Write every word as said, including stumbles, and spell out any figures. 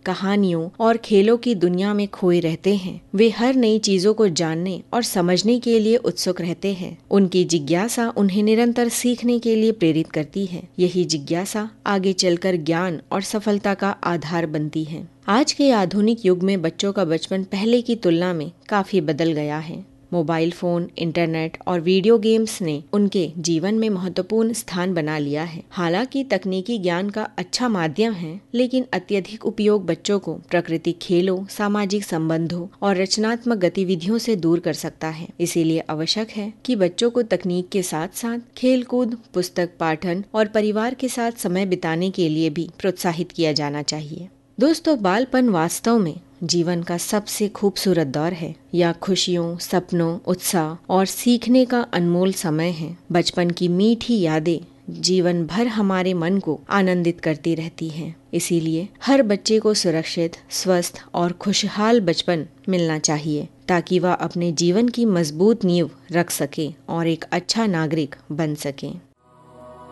कहानियों और खेलों की दुनिया में खोए रहते हैं। वे हर नई चीजों को जानने और समझने के लिए उत्सुक रहते हैं। उनकी जिज्ञासा उन्हें निरंतर सीखने के लिए प्रेरित करती है। यही जिज्ञासा आगे चलकर ज्ञान और सफलता का आधार बनती है। आज के आधुनिक युग में बच्चों का बचपन पहले की तुलना में काफी बदल गया है। मोबाइल फोन, इंटरनेट और वीडियो गेम्स ने उनके जीवन में महत्वपूर्ण स्थान बना लिया है। हालांकि तकनीकी ज्ञान का अच्छा माध्यम है, लेकिन अत्यधिक उपयोग बच्चों को प्राकृतिक खेलों, सामाजिक संबंधों और रचनात्मक गतिविधियों से दूर कर सकता है। इसीलिए आवश्यक है कि बच्चों को तकनीक के साथ साथ खेल कूद, पुस्तक पाठन और परिवार के साथ समय बिताने के लिए भी प्रोत्साहित किया जाना चाहिए। दोस्तों, बालपन वास्तव में जीवन का सबसे खूबसूरत दौर है। यह खुशियों, सपनों, उत्साह और सीखने का अनमोल समय है। बचपन की मीठी यादें जीवन भर हमारे मन को आनंदित करती रहती हैं। इसीलिए हर बच्चे को सुरक्षित, स्वस्थ और खुशहाल बचपन मिलना चाहिए, ताकि वह अपने जीवन की मजबूत नींव रख सके और एक अच्छा नागरिक बन सके।